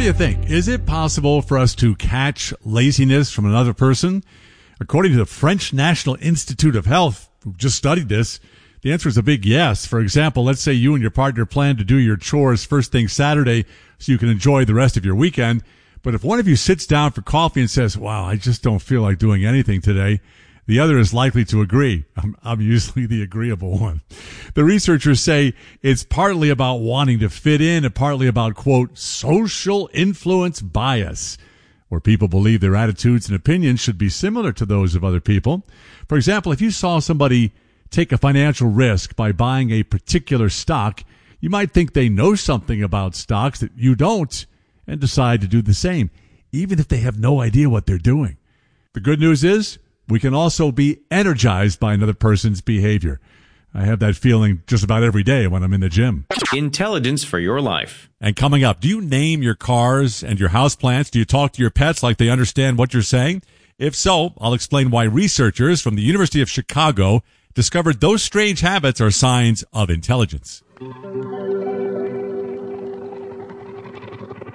you think? Is it possible for us to catch laziness from another person? According to the French National Institute of Health, who just studied this, the answer is a big yes. For example, let's say you and your partner plan to do your chores first thing Saturday so you can enjoy the rest of your weekend. But if one of you sits down for coffee and says, wow, I just don't feel like doing anything today, the other is likely to agree. I'm usually the agreeable one. The researchers say it's partly about wanting to fit in and partly about, quote, social influence bias, where people believe their attitudes and opinions should be similar to those of other people. For example, if you saw somebody take a financial risk by buying a particular stock, you might think they know something about stocks that you don't and decide to do the same, even if they have no idea what they're doing. The good news is we can also be energized by another person's behavior. I have that feeling just about every day when I'm in the gym. Intelligence for your life. And coming up, do you name your cars and your houseplants? Do you talk to your pets like they understand what you're saying? If so, I'll explain why researchers from the University of Chicago discovered those strange habits are signs of intelligence.